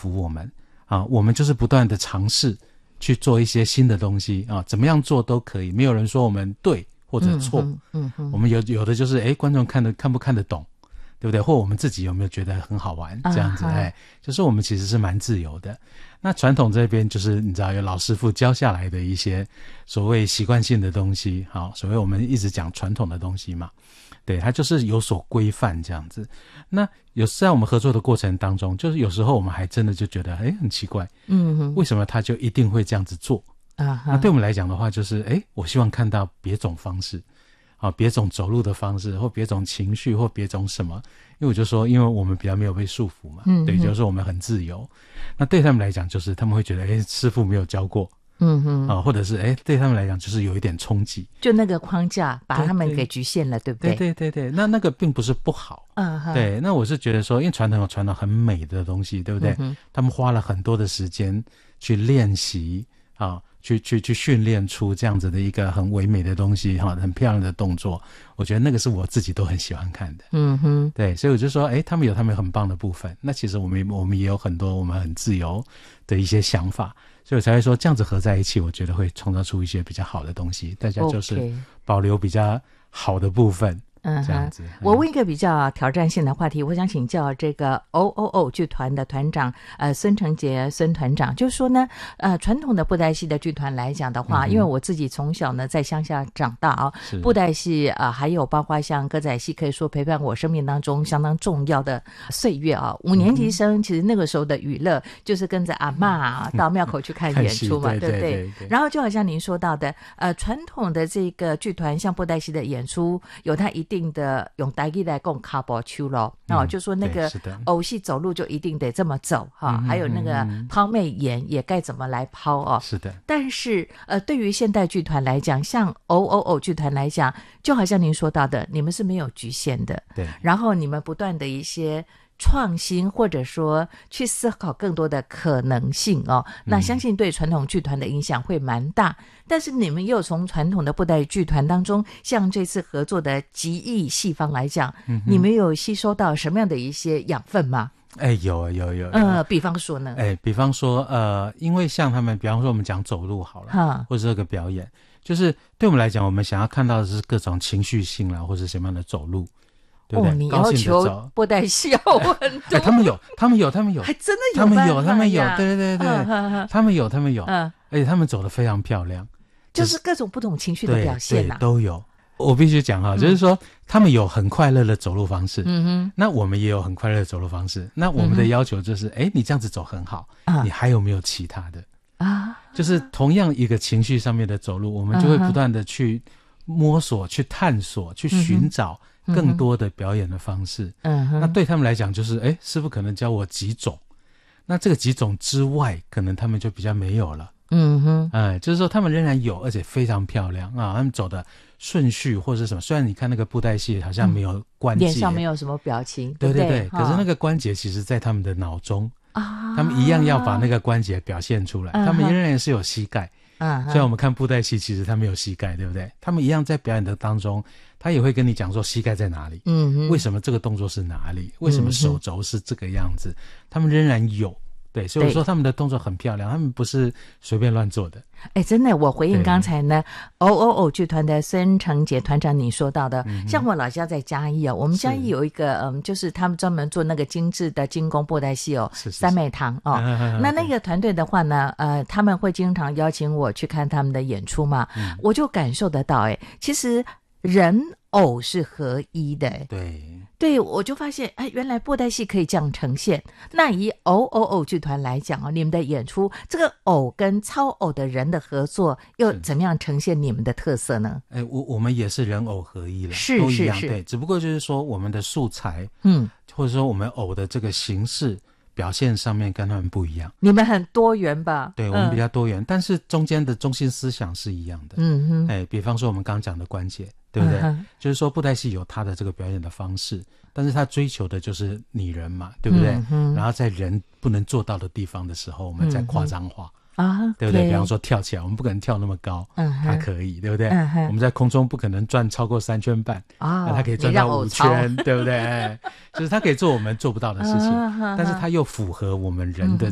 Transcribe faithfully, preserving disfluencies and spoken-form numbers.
服我们啊，我们就是不断的尝试去做一些新的东西啊，怎么样做都可以，没有人说我们对或者错，嗯嗯嗯，我们有有的就是诶观众看得看不看得懂，对不对？或我们自己有没有觉得很好玩这样子，哎、uh-huh. 就是我们其实是蛮自由的。那传统这边就是你知道有老师傅教下来的一些所谓习惯性的东西，好，所谓我们一直讲传统的东西嘛，对，它就是有所规范这样子。那有在我们合作的过程当中，就是有时候我们还真的就觉得诶很奇怪，嗯哼，为什么他就一定会这样子做啊？那对我们来讲的话就是诶我希望看到别种方式啊，别种走路的方式，或别种情绪，或别种什么。因为我就说因为我们比较没有被束缚嘛，嗯，对，就是说我们很自由。那对他们来讲就是他们会觉得诶师父没有教过，嗯哼，啊，或者是诶对他们来讲就是有一点冲击， 就那个框架把他们给局限了， 对, 对不对？ 对对对对，那那个并不是不好，嗯哼，对，那我是觉得说因为传统有传统很美的东西，对不对？嗯，他们花了很多的时间去练习啊，去去去训练出这样子的一个很唯美的东西哈，很漂亮的动作，我觉得那个是我自己都很喜欢看的。嗯哼，对，所以我就说诶他们有他们很棒的部分，那其实我们我们也有很多我们很自由的一些想法，所以我才会说这样子合在一起，我觉得会创造出一些比较好的东西，大家就是保留比较好的部分。嗯，这样子。 我问一个比较挑战性的话题，我想请教这个 O O O 剧团的团长呃孙成杰孙团长，就是说呢呃传统的布袋戏的剧团来讲的话，嗯，因为我自己从小呢在乡下长大啊，布袋戏啊，呃，还有包括像歌仔戏，可以说陪伴我生命当中相当重要的岁月啊。五年级生其实那个时候的娱乐就是跟着阿嬷啊到庙口去看演出嘛，嗯，对不 对, 对, 对, 对？然后就好像您说到的呃传统的这个剧团像布袋戏的演出有它一定定的用台语来讲卡步手咯，嗯，哦，就说那个偶戏走路就一定得这么走哈，嗯，还有那个抛媚眼也该怎么来抛哦。 是的。 但是呃，对于现代剧团来讲，像 O O O 剧团来讲，就好像您说到的，你们是没有局限的， 对。 然后你们不断的一些创新，或者说去思考更多的可能性哦，那相信对传统剧团的影响会蛮大，嗯，但是你们又从传统的布袋剧团当中，像这次合作的集艺戏坊来讲，嗯，你们有吸收到什么样的一些养分吗？ 哎，有有有， 呃，比方说呢？ 哎，比方说呃，因为像他们，比方说我们讲走路好了，或者这个表演，就是对我们来讲，我们想要看到的是各种情绪性啦，或者什么样的走路。对不对？ 哦，你要求布袋戏要很多， 哎，他们有，他们有，他们有， 还真的有， 他们有，他们有，对对对对，嗯，他们有，他们有，嗯，而且他们走得非常漂亮， 就是各种不同情绪的表现啊， 对对都有。我必须讲哈，嗯，就是说他们有很快乐的走路方式，嗯哼，那我们也有很快乐的走路方式，那我们的要求就是，哎，嗯，你这样子走很好，嗯，你还有没有其他的啊？就是同样一个情绪上面的走路，我们就会不断的去摸索、去探索、去寻找。更多的表演的方式，嗯哼，那对他们来讲就是诶师父可能教我几种，那这个几种之外可能他们就比较没有了，嗯哼，哎，就是说他们仍然有，而且非常漂亮啊，他们走的顺序或是什么，虽然你看那个布袋戏好像没有关节， 脸上没有什么表情， 对对对, 对, 对，可是那个关节其实在他们的脑中啊，他们一样要把那个关节表现出来，他们仍然是有膝盖，嗯，虽然我们看布袋戏其实他没有膝盖，对不对？他们一样在表演的当中他也会跟你讲说膝盖在哪里，嗯，为什么这个动作是哪里，为什么手肘是这个样子，他们仍然有，对，所以我说他们的动作很漂亮，他们不是随便乱做的。 哎，真的，我回应刚才呢 O O O 剧团的孙成杰团长你说到的，嗯，像我老家在嘉义哦，我们嘉义有一个嗯，就是他们专门做那个精致的精工布袋戏哦，是是是三美堂哦，啊，那那个团队的话呢，呃，他们会经常邀请我去看他们的演出嘛，嗯，我就感受得到，哎，其实人偶是合一的， 对对，我就发现哎，原来布袋戏可以这样呈现。那以 O O O 剧团来讲，哦，你们的演出这个偶跟超偶的人的合作又怎么样呈现你们的特色呢？ 哎，我我们也是人偶合一了， 是都一样， 是是， 对，只不过就是说我们的素材嗯，或者说我们偶的这个形式表现上面跟他们不一样。 你们很多元吧？ 对，我们比较多元，嗯，但是中间的中心思想是一样的。嗯哼，哎，比方说我们刚讲的关节，对不对？嗯，就是说布袋戏有它的这个表演的方式，但是它追求的就是拟人嘛，对不对？嗯，然后在人不能做到的地方的时候，我们再夸张化。啊，对不对？比方说跳起来，我们不可能跳那么高，嗯，它可以，对不对？嗯，我们在空中不可能转超过三圈半，啊，它可以转到五圈，对不对？哎，就是它可以做我们做不到的事情，但是它又符合我们人的